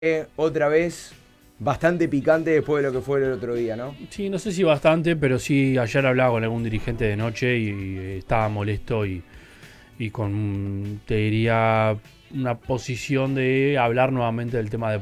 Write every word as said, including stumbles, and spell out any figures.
Eh, otra vez bastante picante después de lo que fue el otro día, ¿no? Sí, no sé si bastante, pero sí ayer hablaba con algún dirigente de noche y, y estaba molesto y, y con, te diría, una posición de hablar nuevamente del tema de